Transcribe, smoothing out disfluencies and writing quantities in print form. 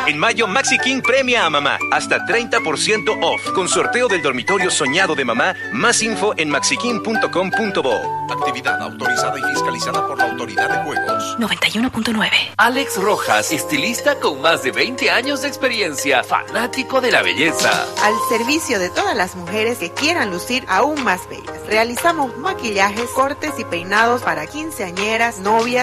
En mayo, Maxi King premia a mamá. Hasta 30% off. Con sorteo del dormitorio soñado de mamá. Más info en maxiking.com.bo. Actividad autorizada y fiscalizada por la Autoridad de Juegos. 91.9. Alex Rojas, estilista con más de 20 años de experiencia, fanático de la belleza. Al servicio de todas las mujeres que quieran lucir aún más bellas. Realizamos maquillajes, cortes y peinados para quinceañeras, novias